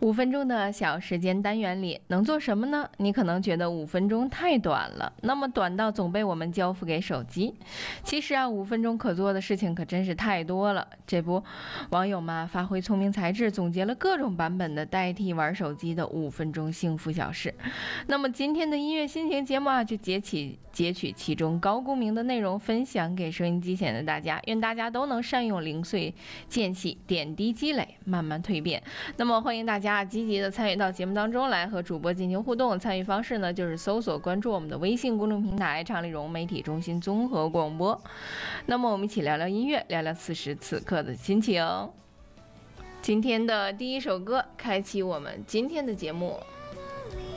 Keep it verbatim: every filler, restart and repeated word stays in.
五分钟的小时间单元里能做什么呢？你可能觉得五分钟太短了，那么短到总被我们交付给手机。其实啊，五分钟可做的事情可真是太多了。这不，网友们发挥聪明才智，总结了各种版本的代替玩手机的五分钟幸福小事。那么今天的音乐心情节目啊，就截取截取其中高共鸣的内容，分享给收音机前的大家。愿大家都能善用零碎间隙，点滴积累，慢慢蜕变。那么欢迎大家积极的参与到节目当中来，和主播进行互动。参与方式呢，就是搜索关注我们的微信公众平台常丽蓉媒体中心综合广播。那么我们一起聊聊音乐，聊聊此时此刻的心情。今天的第一首歌开启我们今天的节目。